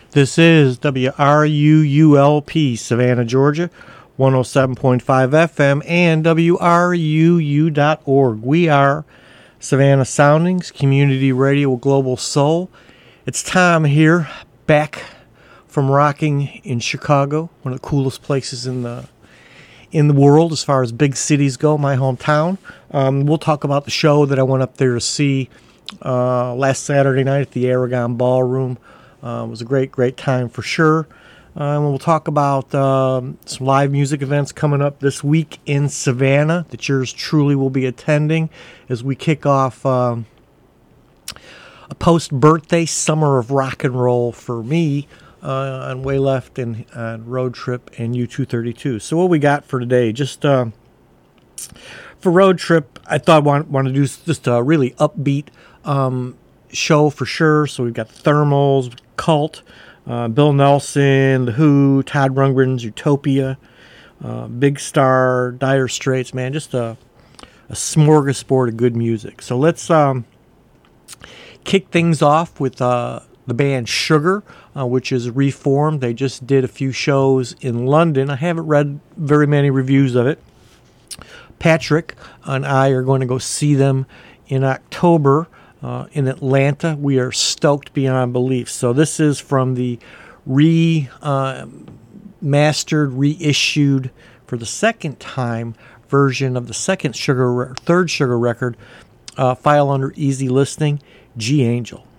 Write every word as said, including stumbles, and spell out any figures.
This is W R U U L P, Savannah, Georgia, one oh seven point five F M, and W R U U dot org. We are Savannah Soundings, Community Radio Global Soul. It's Tom here, back from rocking in Chicago, one of the coolest places in the in the world as far as big cities go, my hometown. Um, we'll talk about the show that I went up there to see uh, last Saturday night at the Aragon Ballroom. Uh, it was a great, great time for sure. Uh, and we'll talk about um, some live music events coming up this week in Savannah that yours truly will be attending as we kick off um, a post-birthday summer of rock and roll for me uh, on Way Left and uh, Road Trip and U two thirty-two. So what we got for today? Just uh, for Road Trip, I thought I want, want to do just a really upbeat um, show for sure. So we've got Thermals, Cult, uh, Bill Nelson, The Who, Todd Rundgren's Utopia, uh, Big Star, Dire Straits, man, just a, a smorgasbord of good music. So let's um, kick things off with uh, the band Sugar, uh, which is reformed. They just did a few shows in London. I haven't read very many reviews of it. Patrick and I are going to go see them in October Uh, in Atlanta. We are stoked beyond belief. So this is from the remastered, uh, reissued for the second time version of the second Sugar, third Sugar record, uh, file under easy listening, G Angel.